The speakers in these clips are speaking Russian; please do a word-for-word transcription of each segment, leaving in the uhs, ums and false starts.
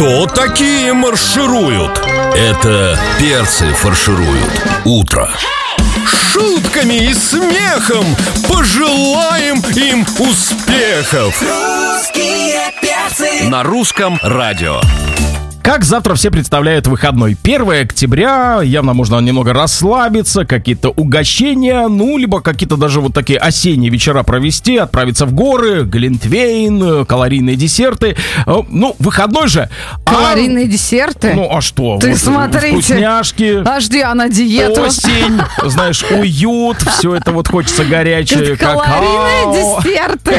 Кто такие маршируют? Это перцы фаршируют утро. Шутками и смехом пожелаем им успехов. Русские перцы. На русском радио. Как завтра все представляют выходной? первое октября, явно можно немного расслабиться, какие-то угощения, ну, либо какие-то даже вот такие осенние вечера провести, отправиться в горы, глинтвейн, калорийные десерты. Ну, выходной же. Калорийные а... десерты? Ну, а что? Ты вот, смотрите. Вкусняшки. Подожди, а на диету? Осень, знаешь, уют, все это вот хочется горячее, какао. Калорийные десерты.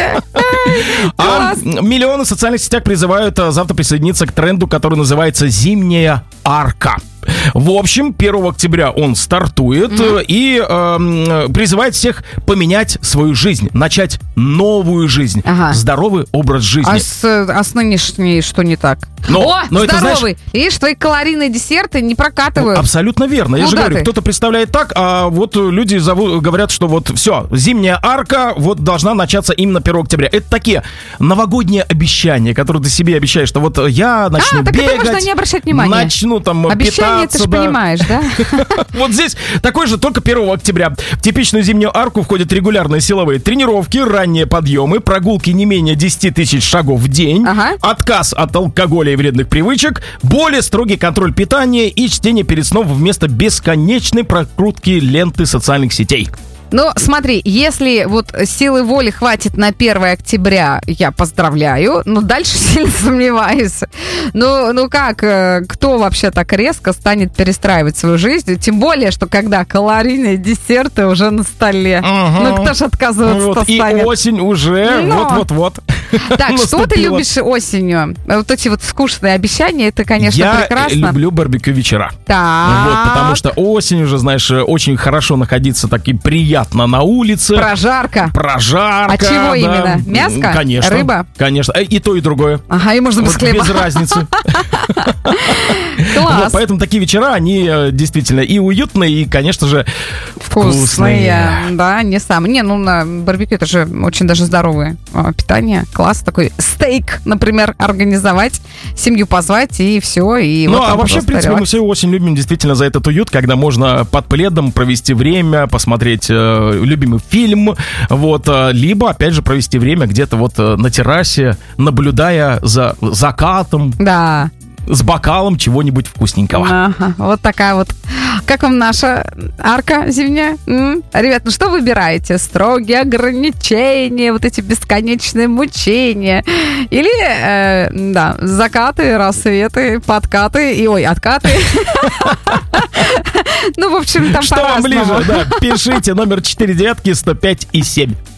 А миллионы в социальных сетях призывают завтра присоединиться к тренду, который называется Называется «Зимняя арка». В общем, первого октября он стартует mm-hmm. и э, призывает всех поменять свою жизнь, начать новую жизнь, ага. здоровый образ жизни. А с, а с нынешней что не так? Но, О, но здоровый! Это, знаешь, Видишь, твои калорийные десерты не прокатывают. Ну, абсолютно верно. Я Куда же говорю, ты? кто-то представляет так, а вот люди зовут, говорят, что вот все, зимняя арка вот должна начаться именно первого октября. Это такие новогодние обещания, которые ты себе обещаешь, что вот я начну а, так бегать, это можно не обращать внимания. начну там Обещания, питаться. ты же да. понимаешь, да? Вот здесь такой же, только первого октября. В типичную зимнюю арку входят регулярные силовые тренировки, ранние подъемы, прогулки не менее десять тысяч шагов в день, ага. отказ от алкоголя и вредных привычек, более строгий контроль питания и чтение перед сном вместо бесконечной прокрутки ленты социальных сетей. Ну, смотри, если вот силы воли хватит на первого октября, я поздравляю, но дальше сильно сомневаюсь. Ну, ну как, кто вообще так резко станет перестраивать свою жизнь? Тем более, что когда калорийные десерты уже на столе. Угу. Ну, кто ж отказываться-то вот, станет? И осень уже, но... вот-вот-вот. Так, что ты любишь осенью? Вот эти вот вкусные обещания, это, конечно, я прекрасно. Я люблю барбекю вечера. Так. Вот, потому что осень уже, знаешь, очень хорошо находиться так и приятно на улице. Прожарка. Прожарка. А чего да. именно? Мяско? Конечно. Рыба? Конечно. И то, и другое. Ага, и можно без вот хлеба. Без разницы. Класс. Вот, поэтому такие вечера, они действительно и уютные, и, конечно же, вкусные. Вкусные. Да, не сам. Не, ну на барбекю это же очень даже здоровое питание. Класс. Такой стейк, например, организовать, семью позвать, и все. И ну, вот а вообще, в принципе, релакс. Мы все осень любим действительно за этот уют, когда можно под пледом провести время, посмотреть э, любимый фильм, вот, э, либо, опять же, провести время где-то вот э, на террасе, наблюдая за закатом. Да. С бокалом чего-нибудь вкусненького. Ага, вот такая вот. Как вам наша арка зимняя? М? Ребят, ну что выбираете? Строгие ограничения, вот эти бесконечные мучения? Или, э, да, закаты, рассветы, подкаты и, ой, откаты? Ну, в общем, там по-разному. Что вам ближе, да, пишите номер четыре девятки сто пять и семь.